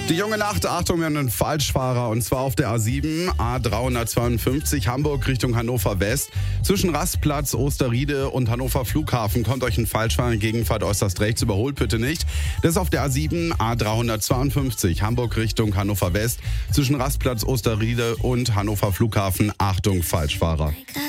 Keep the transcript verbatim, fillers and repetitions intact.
Die junge Nacht, Achtung, wir haben einen Falschfahrer und zwar auf der A sieben, A dreihundertzweiundfünfzig, Hamburg Richtung Hannover West. Zwischen Rastplatz, Osterriede und Hannover Flughafen kommt euch ein Falschfahrer entgegen, fahrt äußerst rechts, überholt bitte nicht. Das ist auf der A sieben, A dreihundertzweiundfünfzig, Hamburg Richtung Hannover West. Zwischen Rastplatz, Osterriede und Hannover Flughafen, Achtung, Falschfahrer.